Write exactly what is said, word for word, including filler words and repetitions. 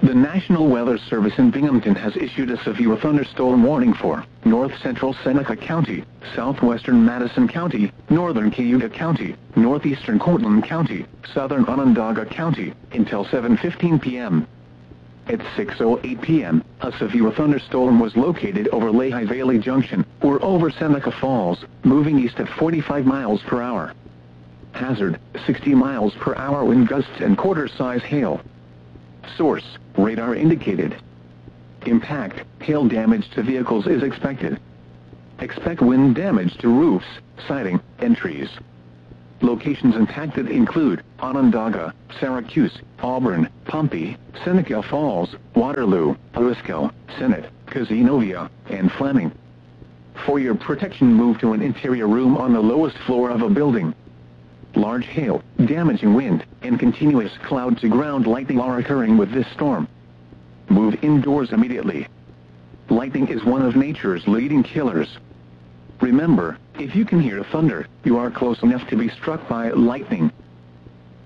The National Weather Service in Binghamton has issued a severe thunderstorm warning for north-central Seneca County, southwestern Madison County, northern Cayuga County, northeastern Cortland County, southern Onondaga County, until seven fifteen p m At six oh eight p m, a severe thunderstorm was located over Lehigh Valley Junction, or over Seneca Falls, moving east at forty-five miles per hour. Hazard, sixty miles per hour wind gusts and quarter-size hail. Source, radar indicated. Impact, hail damage to vehicles is expected. Expect wind damage to roofs, siding, and trees. Locations impacted include Onondaga, Syracuse, Auburn, Pompey, Seneca Falls, Waterloo, Owensville, Senate, Cazenovia, and Fleming. For your protection, move to an interior room on the lowest floor of a building. Large hail, damaging wind, and continuous cloud-to-ground lightning are occurring with this storm. Move indoors immediately. Lightning is one of nature's leading killers. Remember, if you can hear thunder, you are close enough to be struck by lightning.